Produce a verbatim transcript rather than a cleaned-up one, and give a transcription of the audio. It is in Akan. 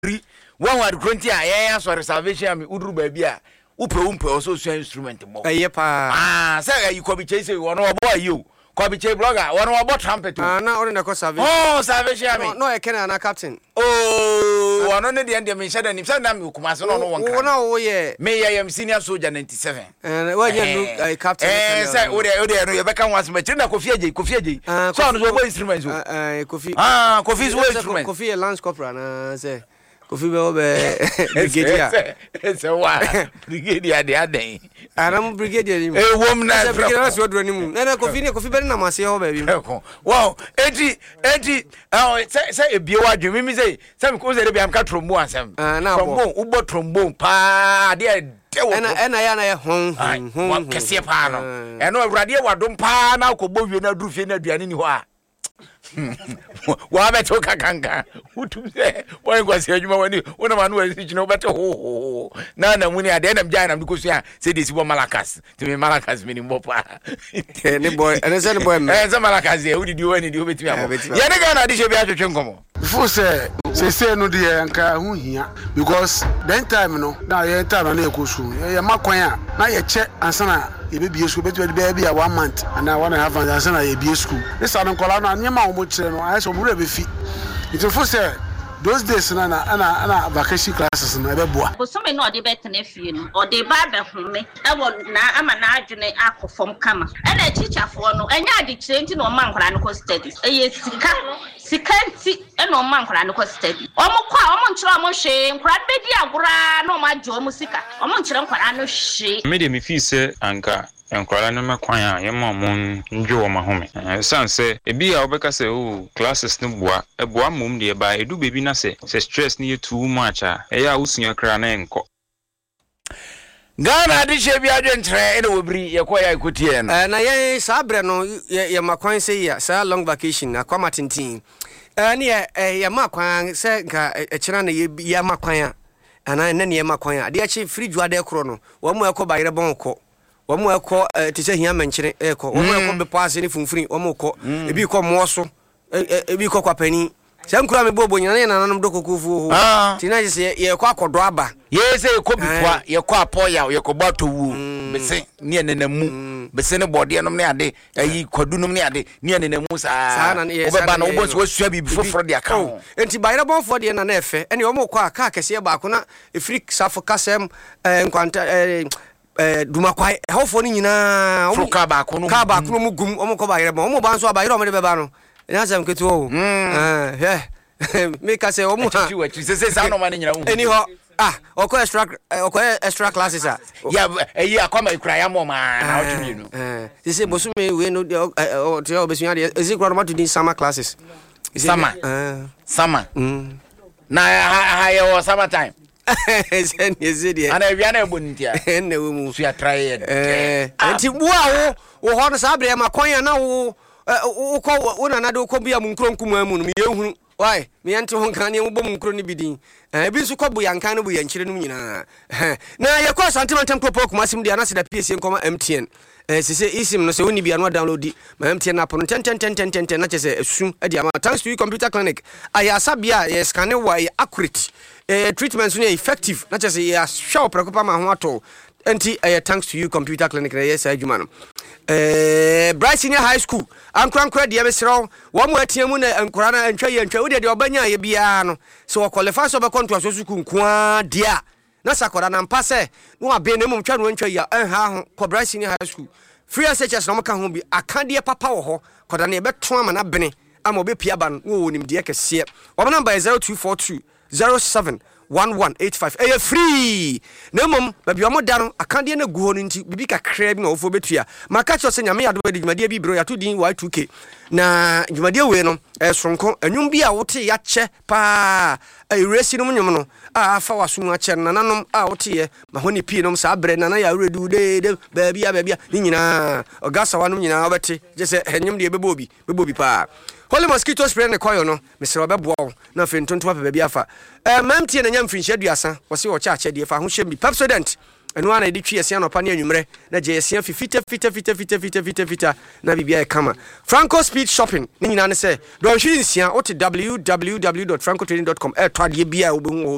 one word grunty a sorry salvation me udru baby a upe umpe also so instrument mo eh pa ah say you could be chase you one boy you could be chase blogger one about trumpet ah na ori na ko salvation oh salvation me no e ken na captain oh one no dey dem me share dem say na me kuma so no no one kan no wo ye me ye am senior soldier ninety-seven eh wo ye captain eh say o dey o dey no ye be kan was me na Kofi Aje Kofi Aje so no so boy instrument so eh Kofi ah Kofi is instrument Kofi e lance corporal na say Kofi be obe brigadier say why brigadier dey aden aram brigadier ni eh wom na brigadier so dro ni mu na Kofi ni Kofi be na mase ho ba bi wow eti eti say say ebie wadwe mimi say say me ko say dey am ka trombo asem trombone ubo trombone pa dey ena ena ya na ye hon hon kese pa no eno awurade wadom pa na akobɔ wie na duru fie na aduane ni ho a wa beto kakanga utumse boy kwasi adwuma wani wona manu wasi chino beto ho na na muni ade na mjana mdukosua say desi bo malakas to me malakas mini mbopa ne boy ene say ne boy eh say malakas e udi di wani di obetimi abo ya ne ga na ade shebi atwetwe nkomo before say say say no de nka hu hia because then time no na ye time na ekosu ye makwan a na ye che ansana ye be bie school betu be bia one month and now one and a half month ansana ye bie school this an nkola na nyema wo mo kire no I so mo re be fi it for say those days na na na vacation classes na be boa ko so me no de bet na fie no o de ba be home e wo na ama na adwene akofom kama e na chichafo no enya ade kire nti no ma nkora no ko studies e ye sika sika nti e no ma nkora no ko study o mo kwa o mo nkira mo hwe nkora be di agora na o ma jo mo sika o mo nkira nkora no hwe me de me fi se anka enkwala no makwan a yema mo ndwo ma home sanse ebi a obeka se o classes no boa e boa mom de ba edu bebi na se se stress ni too much a e ya usua kra na enko Ghana de shebi adwentre e na wobri ye koya ikotie no eh na ye sabre no ye makwan se ya sa long vacation akwa tintin eh ne ye makwan se ga e kira na ye makwan a ana ne ne makwan a de achi free juade kro no wo mo ekọ bayire bon ko omo ekọ ti se hia menkyere ekọ omo ekọ be paase ni funfuni omo kọ ebi kọ moso ebi kọ kwapani se nkura me bobo nyana na nanom dokokufu ho ti na se ye kọ akodo aba ye se kọ bikwa ye kọ apoya ye kọ bato wu bese ne enenamu bese ne bode nom ne ade ayi kwadunum ne ade ne enenamu saa obeba na obo so wasua bi foforo de aka ho enti bayira bonfo de na na efe ene omo kọ aka kese ba ko na efrik safo kasem enkwanta eh duma kwai hofo ni nyina omo ka ba ko no ka ba ko no gum omo ko ba yere omo ba nso ba yere omo de be ba no ina sam ketu o eh eh me ka se omo ha se se sa no ma ni nyina wo eni ho ah oko extra oko extra classes ah ya eyi akoma ikura ya mo ma na otumi no eh se se bosu me we no o te o besu ya de ezi kura no ma to din summer classes summer eh summer mm na ha ya o summer time sen yezidi ana ewia na ebontia enne wo mu so ya try eh enti bua wo wo ho no sabre ma konya na wo wo ko wo na na de ko bia mu nkro nkum amu no me yehunu why me ente ho kan ne wo bom nkro ni bidin eh bi nso ko bu yankan no bu yankyire no nyina na ye ko sentiment tempo kuma sim dia na se da P S nkoma M T N eh se se isim no se woni bia no download ma M T N app no ten ten ten ten ten na chese esu e dia ma thanks to you computer clinic aya sabia ye scan wa accurate eh treatments no effective na chese ya show preocupa ma ho ato enti eh thanks to you computer clinic na yes adwuma no eh Bright Senior High School ankran kra de be sero wo mo atiamu na ankra na antwa ye antwa wo de de obanya ye bia no so qualify so be konto so suku nkoa dia na sakora na mpase no abe na mum twa no antwa ya enha ho ko Bright Senior High School free S H S no maka ho bi akade papa wo ho koda na ye beto ama na bene ama obepia ba no wo nim de kese wo number zero two four two zero seven one one eight five eh free na mum ba bi omo da no akande na guho no nti bibi kakra bi na ofo betua maka cho se nyame yado de dwumade bi bro ya to din Y two K na dwumade we no eh sonko anwum bi a wote ya che pa eh resi no nyum no a afa waso a che na nanom a wote ye ma honi pii no sa bre na na ya redu de de ba bia ba bia ni nyina ogasa wa no nyina obete je se enyum de bebo bi bebo bi pa Holy mosquito spray ne koyo no mesere obeboa wo na fe ntonto pa bia fa eh mamtie na nyam finhye aduasa wo se wo cha che de fa ho hye bi Pepsodent enu ana edi twi ese anopa ne anwumre na je ese fifita fita fita fita fita fita fita na bibia e kama Franco Speed Shopping ni nyina ne se don hwi nsia wo te w w w dot franco trading dot com e to ade bia wo be hu